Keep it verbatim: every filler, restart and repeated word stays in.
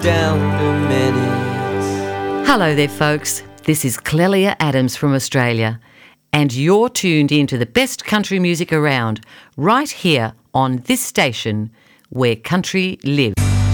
down to minutes. Hello there, folks. This is Clelia Adams from Australia, and you're tuned into the best country music around, right here on this station where country lives.